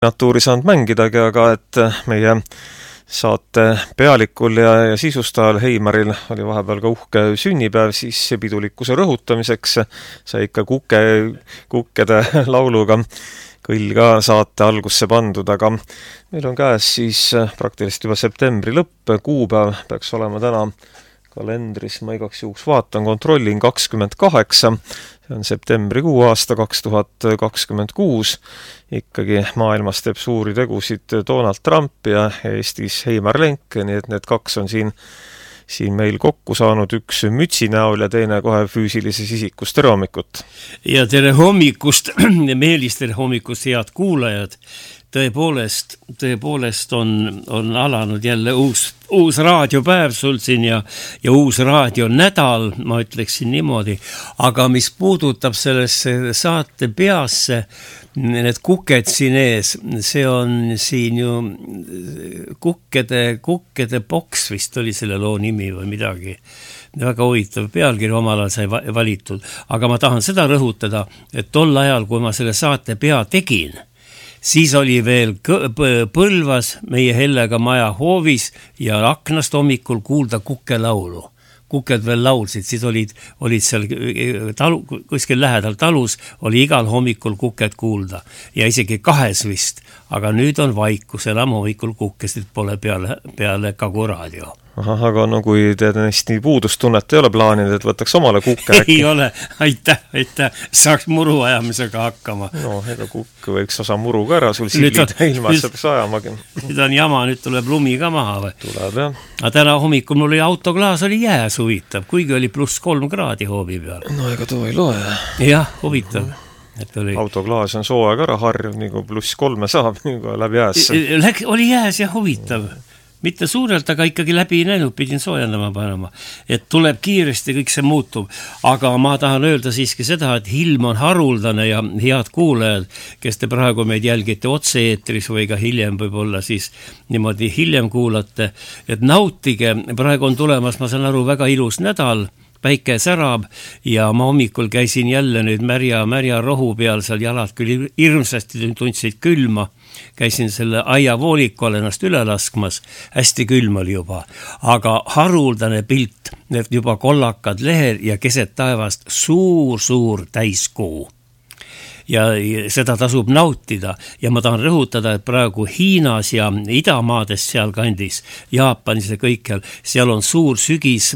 natuuri saanud mängidagi, aga et meie saate pealikul ja sisustajal Heimaril oli vahepeal ka uhke sünnipäev, siis pidulikkuse rõhutamiseks sai ikka kukkede lauluga kõll ka saate algusse pandud, aga meil on käes siis praktiliselt juba septembri lõpp, kuupäev peaks olema täna kalendris, ma igaks juhuks vaatan, kontrollin 28, see on septembrikuu aasta 2026, ikkagi maailmas teeb suuri tegusid Donald Trump ja Eestis Heimar Lenk, nii et need kaks on siin meil kokku saanud, üks mütsi näol ja teine kohe füüsilises isikus. Tere hommikut! Ja tere hommikust, Meelis, tere hommikust, head kuulajad! Tõepoolest on alanud jälle uus raadiopäev sul siin ja uus raadionädal, ma ütleksin niimoodi, aga mis puudutab sellesse saate peasse, need kuked siin ees, see on siin ju kukkede boks vist oli selle loo nimi või midagi. Väga huvitav pealkiri omal ajal sai valitud, aga ma tahan seda rõhutada, et tol ajal, kui ma selle saate pea tegin, siis oli veel Põlvas meie Hellega maja hoovis ja aknast hommikul kuulda kukelaulu. Kuked veel laulsid, siis olid seal kuskil lähedal talus, oli igal hommikul kuked kuulda ja isegi kahes vist, aga nüüd on vaikus, enam hommikul kukkesid pole peale Kaguraadio. Aha, aga no kui te neist nii puudustunnet ei ole plaaninud, et võtaks omale kukke äkki? Ei ole, aitäh, saaks muru ajamisega hakkama. No, ega kukk võiks osa muru ka ära, sul siilid ilma, et sa peaks ajamagi. Nüüd on jama, nüüd tuleb lumi ka maha või? Tuleb, jah. Aga täna hommikul mul oli autoklaas, oli jääs huvitav, kuigi oli +3 kraadi hoovi peal. No ega too ei loe. Jah, huvitav. Autoklaas on sooaeg ära harjuv, nii kui +3 saab, nii kui läbi jääs. Oli jääs ja huvitav. Mitte suurelt, aga ikkagi läbi näinud, pidin soojendama panema. Et tuleb kiiresti, kõik see muutub. Aga ma tahan öelda siiski seda, et ilm on haruldane ja head kuulajad, kes te praegu meid jälgite otse-eetris või ka hiljem võib-olla siis niimoodi hiljem kuulate, et nautige, praegu on tulemas, ma saan aru, väga ilus nädal, päike särab ja ma hommikul käisin jälle nüüd märja rohu peal, seal jalad küll hirmsasti tundsid külma, käisin selle aiavooliku all ennast üle laskmas, hästi külm oli juba, aga haruldane pilt, need juba kollakad lehed ja keset taevast suur täiskuu. Ja seda tasub nautida ja ma tahan rõhutada, et praegu Hiinas ja idamaades seal kandis, Jaapanis ja kõikjal, seal on suur sügis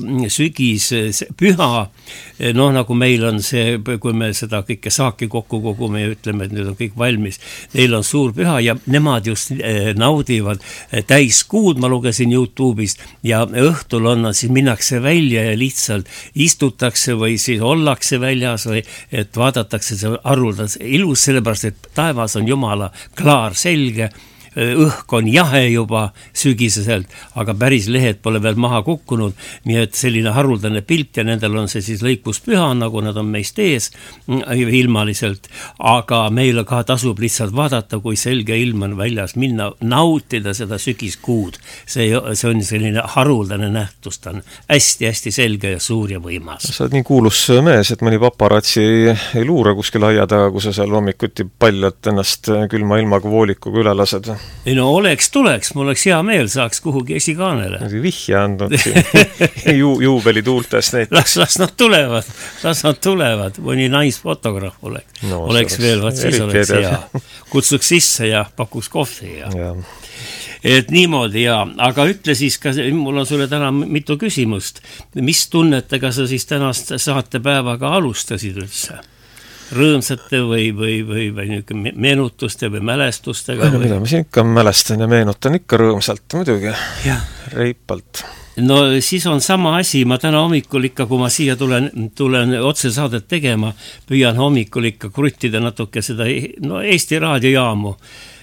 püha, noh nagu meil on see, kui me seda kõike saaki kokku kogume ja ütleme, et nüüd on kõik valmis, neil on suur püha ja nemad just naudivad täiskuud, ma lugesin YouTube'ist ja õhtul on, siis minnakse välja ja lihtsalt istutakse või siis ollakse väljas või et vaadatakse see haruldane ilus, sellepärast, et taevas on Jumala klaar selge, õhk on jahe juba sügiseselt, aga päris lehed pole veel maha kukkunud, nii et selline haruldane pilt ja nendel on see siis lõikuspüha, nagu nad on meist ees ilmaliselt, aga meil ka tasub lihtsalt vaadata, kui selge ilm on väljas, minna nautida seda sügiskuud. See on selline haruldane nähtus, ta on hästi selge ja suur ja võimas. Sa oled nii kuulus mees, et mõni paparatsi ei luure kuskil aia taga, kui sa seal hommikuti paljalt ennast külma ilmaga voolikuga üle lased. Ei no tuleks, mul oleks hea meel, saaks kuhugi esikaanele. Vihje andnud juubeli tuultes näiteks. Las nad tulevad, mõni naisfotograaf oleks veel, siis oleks hea. Kutsuks sisse ja pakuks kohvi ja. Et niimoodi ja, aga ütle siis ka, mul on sulle täna mitu küsimust. Mis tunnetega sa siis tänast saatepäevaga alustasid üldse? Rõõmsate või meenutuste või mälestustega? Mida ma siin ikka mälestan ja meenutan ikka rõõmsalt, muidugi, reipalt. No siis on sama asi, ma täna hommikul ikka, kui ma siia tulen otsesaadet tegema, püüan hommikul ikka kruttida natuke seda Eesti raadiojaamu.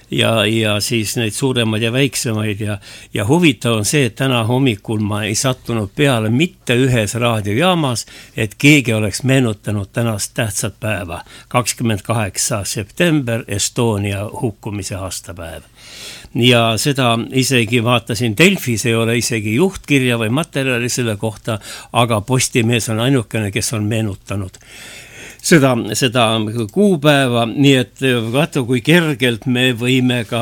Ja siis neid suuremaid ja väiksemaid ja huvitav on see, et täna hommikul ma ei sattunud peale mitte ühes raadiojaamas, et keegi oleks meenutanud tänast tähtsat päeva, 28. september, Estonia hukkumise aastapäev. Ja seda isegi vaatasin, Delfis ei ole isegi juhtkirja või materjali selle kohta, aga Postimees on ainukene, kes on meenutanud. seda kuupäeva, nii et vaata, kui kergelt me võime ka